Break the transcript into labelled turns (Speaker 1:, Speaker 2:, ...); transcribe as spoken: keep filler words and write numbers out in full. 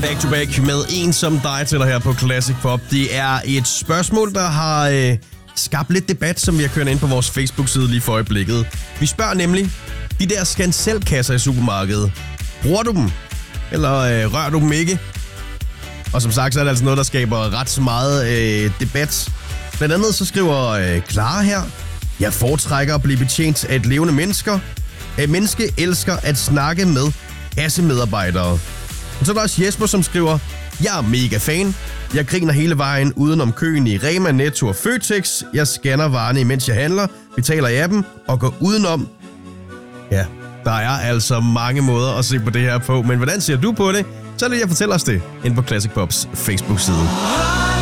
Speaker 1: back to back med en som dig til dig her på Classic Pop. Det er et spørgsmål, der har øh, skabt lidt debat, som vi har kørt ind på vores Facebook-side lige for øjeblikket. Vi spørger nemlig, de der skanselkasser i supermarkedet, bruger du dem? Eller øh, rører du dem ikke? Og som sagt, så er det altså noget, der skaber ret så meget øh, debat. Blandt andet så skriver øh, Clara her, jeg foretrækker at blive betjent af et levende mennesker. Et menneske elsker at snakke med kassemedarbejdere. Og så er der også Jesper, som skriver, jeg er mega fan. Jeg griner hele vejen udenom køen i Rema, Netto og Føtex. Jeg scanner varerne, imens jeg handler, betaler i appen og går udenom. Ja, der er altså mange måder at se på det her på, men hvordan ser du på det? Så lad jeg fortælle os det inde på Classic Pops Facebook-side.